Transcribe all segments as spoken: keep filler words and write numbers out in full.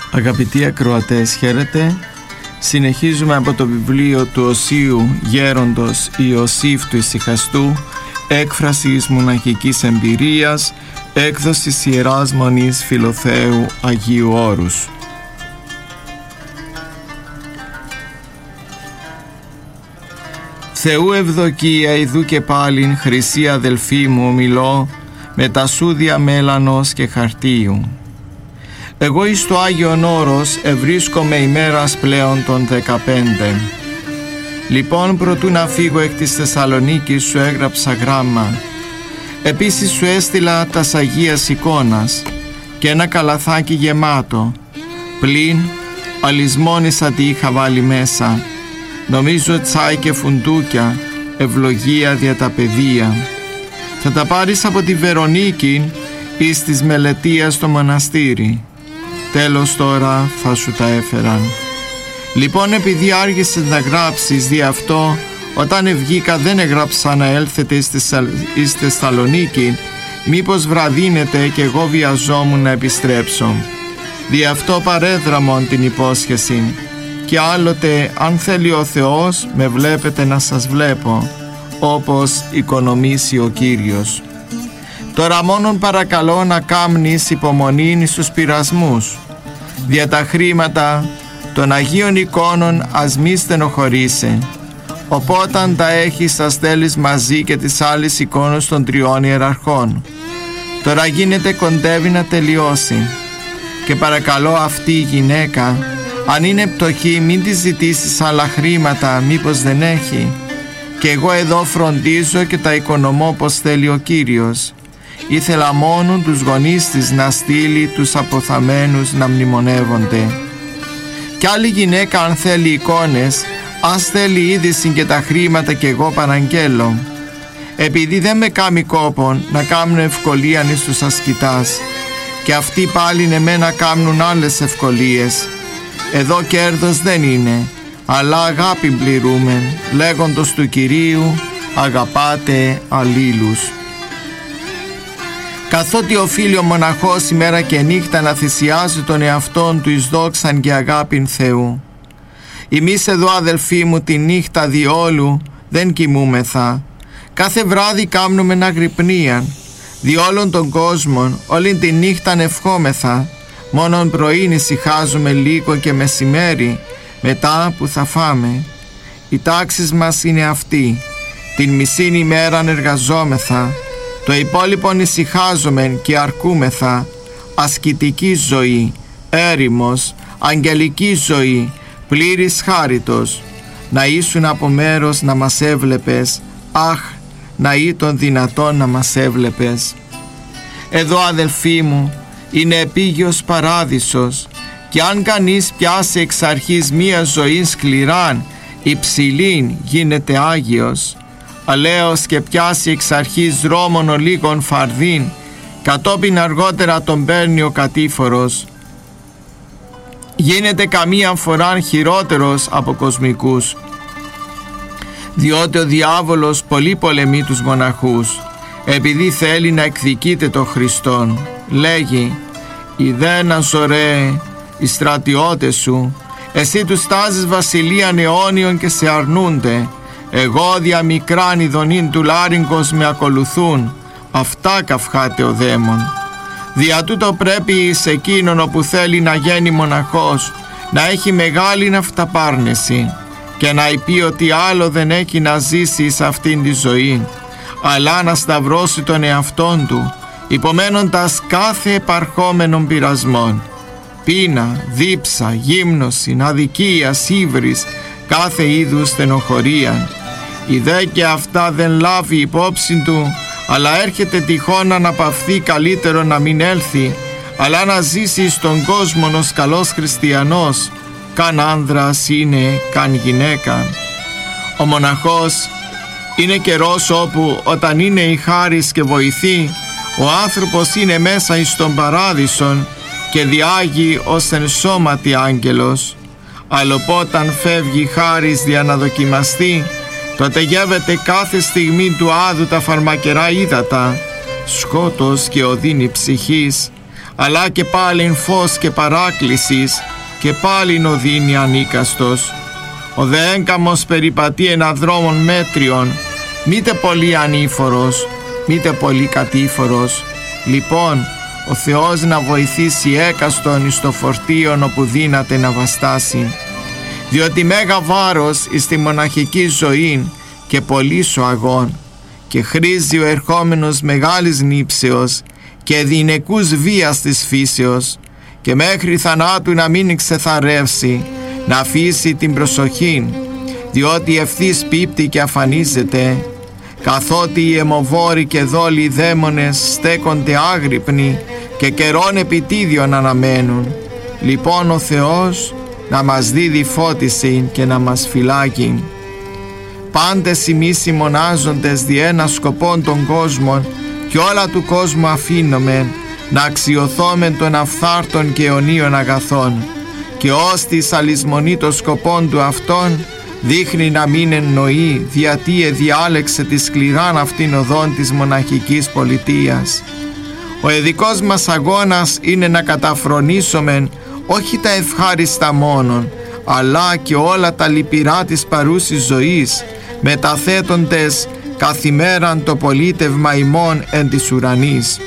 Αγαπητοί ακροατές, χαίρετε. Συνεχίζουμε από το βιβλίο του Οσίου Γέροντος Ιωσήφ του Ησυχαστού, έκφρασης μοναχικής εμπειρίας, έκδοσης Ιεράς Μονής Φιλοθέου Αγίου Όρους. Θεού ευδοκία, ιδού και πάλιν, χρυσή αδελφή μου, μιλώ με τα σούδια μέλανος και χαρτίου. Εγώ εις το Άγιον Όρος ευρίσκομαι ημέρας πλέον των δεκαπέντε. Λοιπόν, προτού να φύγω εκ της Θεσσαλονίκης, σου έγραψα γράμμα. Επίσης σου έστειλα τας Αγίας εικόνας και ένα καλαθάκι γεμάτο. Πλην αλυσμόνισα τι είχα βάλει μέσα. Νομίζω τσάι και φουντούκια, ευλογία δια τα παιδεία. Θα τα πάρεις από τη Βερονίκη εις της Μελετίας στο μοναστήρι. Τέλος τώρα θα σου τα έφεραν. Λοιπόν, επειδή άργησες να γράψεις δι' αυτό, όταν ευγήκα δεν έγραψα να έλθετε εις Θεσσαλονίκη, μήπως βραδύνετε και εγώ βιαζόμουν να επιστρέψω. Δι' αυτό παρέδραμον την υπόσχεση, και άλλοτε αν θέλει ο Θεός με βλέπετε να σας βλέπω, όπως οικονομήσει ο Κύριος. Τώρα μόνον παρακαλώ να κάμνεις υπομονήν στους πειρασμούς. Δια τα χρήματα των Αγίων εικόνων ας μη στενοχωρείσαι. Οπότε τα έχεις ας στέλνεις μαζί και τις άλλες εικόνες των τριών ιεραρχών. Τώρα γίνεται κοντεύει να τελειώσει. Και παρακαλώ αυτή η γυναίκα, αν είναι πτωχή, μην της ζητήσεις άλλα χρήματα, μήπως δεν έχει. Και εγώ εδώ φροντίζω και τα οικονομώ πως θέλει ο Κύριος. Ήθελα μόνο τους γονείς της να στείλει τους αποθαμένους να μνημονεύονται. Κι άλλη γυναίκα αν θέλει εικόνες, ας θέλει είδηση και τα χρήματα και εγώ παραγγέλω. Επειδή δεν με κάμει κόπον να κάνουν ευκολία εις τους ασκητάς, και αυτοί πάλι εμένα κάνουν άλλες ευκολίες. Εδώ κέρδος δεν είναι, αλλά αγάπη πληρούμεν, λέγοντος του Κυρίου αγαπάτε αλλήλους. Καθότι οφείλει ο μοναχός ημέρα και νύχτα να θυσιάζει τον εαυτόν του εις δόξαν και αγάπην Θεού. Εμείς εδώ, αδελφοί μου, τη νύχτα διόλου δεν κοιμούμεθα. Κάθε βράδυ κάμνουμε αγρυπνίαν, δι' όλων των κόσμων όλη τη νύχτα ευχόμεθα. Μόνον πρωίν ησυχάζουμε λίγο και μεσημέρι, μετά που θα φάμε. Οι τάξεις μας είναι αυτή, την μισήν ημέραν εργαζόμεθα, το υπόλοιπον ησυχάζομεν και αρκούμεθα. Ασκητική ζωή, έρημος, αγγελική ζωή, πλήρης χάριτος. Να ήσουν από μέρος να μας έβλεπες, αχ, να ήταν δυνατόν να μας έβλεπες. Εδώ, αδελφοί μου, είναι επίγειος παράδεισος, και αν κανείς πιάσει εξ αρχής μία ζωή σκληράν, υψηλήν γίνεται Άγιος. Αλέος και πιάσει εξ αρχής δρόμον ολίγων φαρδίν, κατόπιν αργότερα τον παίρνει ο κατήφορος. Γίνεται καμία φορά χειρότερος από κοσμικούς, διότι ο διάβολος πολύ πολεμεί τους μοναχούς, επειδή θέλει να εκδικείται το Χριστόν. Λέγει, «Ιδέναν σωρέ, οι στρατιώτες σου, εσύ τους τάζεις βασιλείαν αιώνιον και σε αρνούνται. Εγώ δια μικράν ειδονήν του λάριγκος με ακολουθούν, αυτά καυχάται ο δαίμον. Δια τούτο πρέπει σε εκείνον όπου θέλει να γίνει μοναχός, να έχει μεγάλη αυταπάρνηση και να πει ότι άλλο δεν έχει να ζήσει σε αυτήν τη ζωή, αλλά να σταυρώσει τον εαυτόν του, υπομένοντας κάθε επαρχόμενων πειρασμών, πείνα, δίψα, γύμνωση, αδικία, ύβρις, κάθε είδους στενοχωρία. Η δε και αυτά δεν λάβει υπόψη του, αλλά έρχεται τυχόν να αναπαυθεί, καλύτερο να μην έλθει, αλλά να ζήσει στον κόσμο ως καλός χριστιανός, καν άνδρας είναι, καν γυναίκα. Ο μοναχός είναι καιρός όπου όταν είναι η χάρις και βοηθεί, ο άνθρωπος είναι μέσα εις τον παράδεισον και διάγει ως εν σώματι άγγελος. Αλλοπόταν φεύγει χάρις δια να δοκιμαστεί, τότε γεύεται κάθε στιγμή του άδου τα φαρμακερά ύδατα, σκότος και οδύνη ψυχής, αλλά και πάλιν φως και παράκλησης, και πάλιν οδύνη ανίκαστος. Ο δε έγκαμος περιπατεί ένα δρόμον μέτριον, μήτε πολύ ανήφορος, μήτε πολύ κατήφορος. Λοιπόν, ο Θεός να βοηθήσει έκαστον εις το φορτίον όπου δύναται να βαστάσει. Διότι μέγα βάρος εις τη μοναχική ζωή και πολύς ο αγών, και χρήζει ο ερχόμενος μεγάλης νύψεως και δυναικούς βίας της φύσεως, και μέχρι θανάτου να μην ξεθαρεύσει, να αφήσει την προσοχή, διότι ευθύς πίπτει και αφανίζεται, καθότι οι αιμοβόροι και δόλοι δαίμονες στέκονται άγρυπνοι και καιρόν επιτίδιον αναμένουν. Λοιπόν ο Θεός να μας δίδει φώτιση και να μας φυλάγει. Πάντες εμείς οι μονάζοντες δι' ένα σκοπόν των κόσμων και όλα του κόσμου αφήνομεν, να αξιωθόμεν των αυθάρτων και αιωνίων αγαθών, και ως της αλυσμονή των σκοπών του αυτών δείχνει να μην εννοεί, διατί εδιάλεξε τη σκληράν αυτήν οδόν της μοναχικής πολιτείας. Ο ειδικός μας αγώνας είναι να καταφρονήσομεν όχι τα ευχάριστα μόνον, αλλά και όλα τα λυπηρά της παρούσης ζωής, μεταθέτοντες καθημέραν το πολίτευμα ημών εν της ουρανής.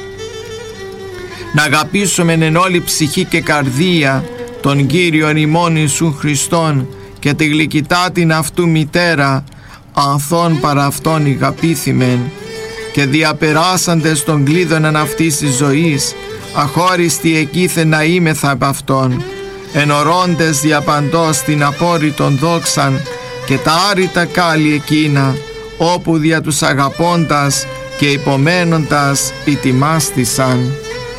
Να αγαπήσουμε εν όλη ψυχή και καρδία τον Κύριον ημών Ιησούν Χριστόν και τη γλυκητάτην αυτού μητέρα, ανθών παρά αυτόν ηγαπήθημεν, και διαπεράσαντες των κλείδων εν αυτής της ζωής, αχώριστοι εκείθε να είμεθα απ' αυτόν, ενορώντες διαπαντός την απόρριτον δόξαν και τα άρρητα κάλλη εκείνα, όπου δια τους αγαπώντας και υπομένοντας ητιμάστησαν.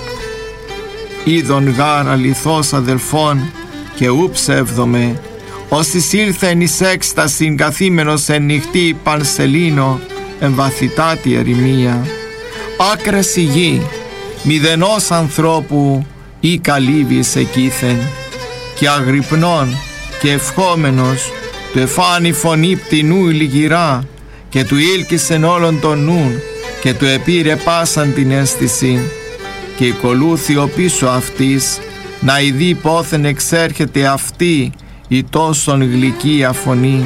Είδον γάρ αληθώς αδελφών και ου ψεύδομαι, όσις ήλθεν εις έκστασιν καθήμενος εν νυχτή πανσελίνο εμβαθυτάτη ερημία. Άκρες η γη, μηδενός ανθρώπου ή καλύβης εκείθεν, και αγρυπνών και ευχόμενος του εφάνει φωνή πτηνού λιγυρά, και του ήλκησεν όλων των νουν και του επήρε πάσαν την αίσθηση, και οικολούθη ο πίσω αυτής να ειδεί πόθεν εξέρχεται αυτή η τόσον γλυκία φωνή.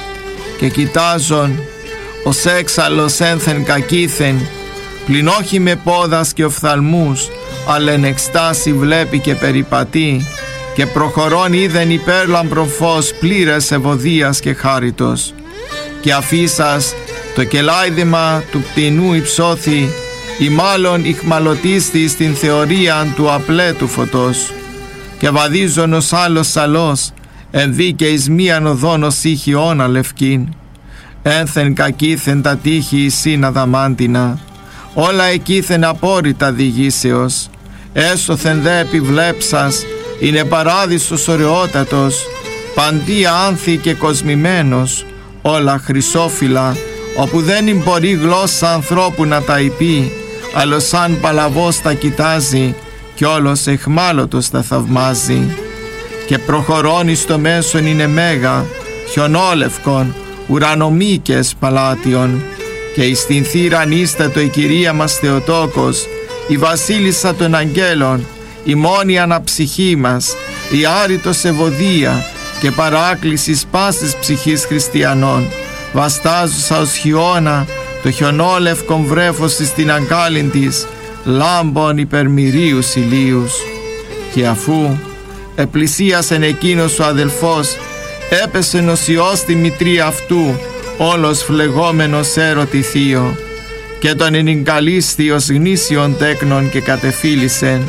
Και κοιτάζον ως έξαλλος ένθεν κακήθεν, πλην όχι με πόδας και οφθαλμούς, αλλά εν εκστάση βλέπει και περιπατεί, και προχωρών είδεν υπέρλαμπρο φως πλήρες ευωδίας και χάριτος. Και αφήσας το κελάιδημα του πτηνού υψώθη, ή μάλλον ηχμαλωτίστη στην θεωρία του απλέ του φωτός, και βαδίζον ως άλλος σαλός, ενδεί και εις μίαν οδόν ως ήχη όνα λευκήν. Ένθεν κακήθεν τα τείχη εισήν αδαμάντινα, όλα εκείθεν απόρριτα διηγήσεως. Έσωθεν δε επιβλέψας, είναι παράδεισος ωραιότατος, παντί άνθη και κοσμημένος, όλα χρυσόφυλλα, όπου δεν μπορεί γλώσσα ανθρώπου να τα υπεί, αλλά σαν παλαβός τα κοιτάζει, κι όλος εχμάλωτος τα θαυμάζει. Και προχωρώνει στο μέσον είναι μέγα, χιονόλευκον, ουρανομίκες παλάτιον, και εις την θύραν ίστατο η Κυρία μας Θεοτόκος, η βασίλισσα των αγγέλων, η μόνη αναψυχή μας, η άρρητος ευωδία και παράκλησης πάσης ψυχής χριστιανών, βαστάζουσα ως χιώνα το χιονόλευκον βρέφος εις την αγκάλιν της, λάμπων υπερμυρίους ηλίους. Και αφού επλησίασεν εκείνος ο αδελφός, έπεσεν ο Υιός στη μητρή αυτού, όλος φλεγόμενος έρωτη θείο, και τον ενυγκαλίστη ως γνήσιον τέκνον και κατεφίλησεν.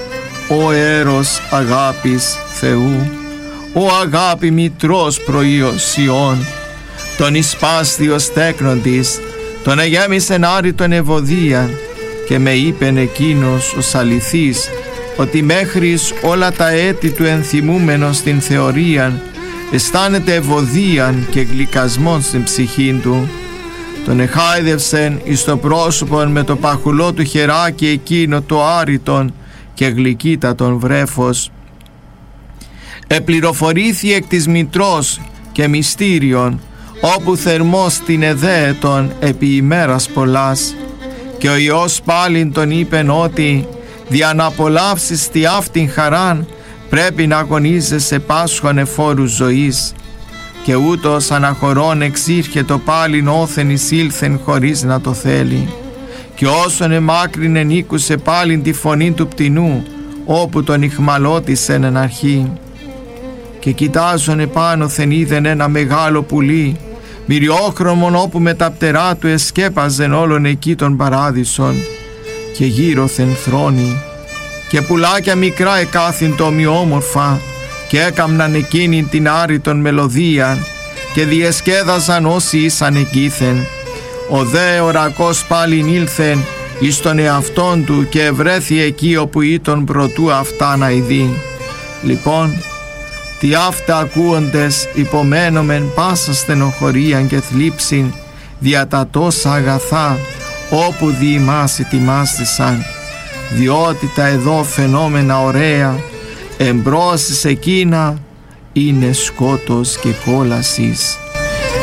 Ο έρος αγάπης Θεού, ο αγάπη μητρός προϊωσιών, τον εισπάστιος τέκνον της, τον εγέμισεν άρρητον ευωδίαν, και με είπεν εκείνος ως αληθής, ότι μέχρις όλα τα έτη του ενθυμούμενος στην θεωρίαν, αισθάνεται ευωδίαν και γλυκασμόν στην ψυχήν του. Τον εχάιδευσεν εις το πρόσωπον με το παχουλό του χεράκι εκείνο το άρρητον και γλυκύτατον βρέφος. Επληροφορήθη εκ της μητρός και μυστήριον, όπου θερμός την εδέετον επί ημέρας πολλάς. Και ο Υιός πάλιν τον είπεν ότι δια να απολαύσεις τη αυτήν χαράν, πρέπει να αγωνίζεσαι πάσχων εφόρους ζωής. Και ούτως αναχωρών εξήρχετο πάλιν όθεν εισήλθεν χωρίς να το θέλει. Και όσον εμάκρυνε νίκουσε πάλιν τη φωνή του πτηνού, όπου τον ηχμαλώτησεν εν αρχή. Και κοιτάζον επάνωθεν είδεν ένα μεγάλο πουλί, μυριόχρωμον, όπου με τα πτερά του εσκέπαζεν όλον εκεί των παράδεισων, και γύρωθεν θρόνη. Και πουλάκια μικρά εκάθυν το ομοιόμορφα, και έκαμναν εκείνην την άρρητον μελωδία, και διεσκέδαζαν όσοι ήσαν εκείθεν. Ο δε ορακός πάλιν ήλθεν εις τον εαυτόν του, και ευρέθη εκεί όπου ήταν προτού αυτά να ειδεί. Λοιπόν, τι αυτά ακούοντες υπομένομεν πάσα στενοχωρίαν και θλίψην δια τα τόσα αγαθά, όπου δι' ημάς ετοιμάστησαν, διότι τα εδώ φαινόμενα ωραία εμπρός εις εκείνα είναι σκότος και κόλασης.